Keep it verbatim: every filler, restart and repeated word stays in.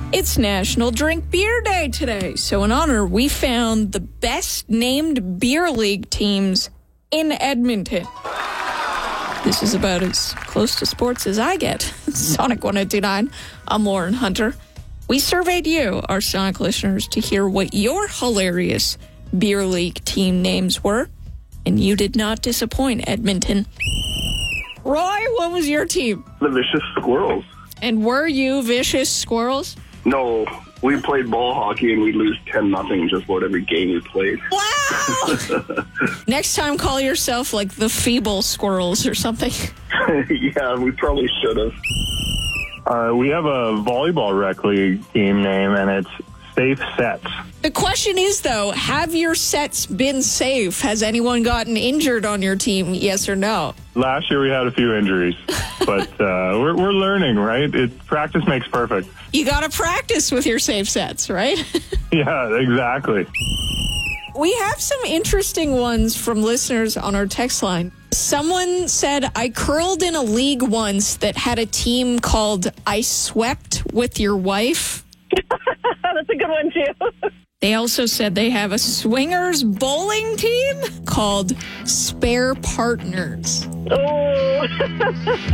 It's National Drink Beer Day today. So in honor, we found the best named beer league teams in Edmonton. This is about as close to sports as I get. Sonic one oh two nine. I'm Lauren Hunter. We surveyed you, our Sonic listeners, to hear what your hilarious beer league team names were. And you did not disappoint, Edmonton. Roy, what was your team? The Vicious Squirrels. And were you Vicious Squirrels? No, we played ball hockey and we'd lose ten nothing just about every game we played. Wow! Next time, call yourself like the Feeble Squirrels or something. Yeah, we probably should have. Uh, we have a volleyball rec league team name, and it's Safe Sets. The question is, though, have your sets been safe? Has anyone gotten injured on your team, yes or no? Last year we had a few injuries, but uh, we're, we're learning, right? It, practice makes perfect. You got to practice with your safe sets, right? Yeah, exactly. We have some interesting ones from listeners on our text line. Someone said, I curled in a league once that had a team called I Swept with Your Wife. That's a good one, too. They also said they have a swingers bowling team called Spare Partners. Oh.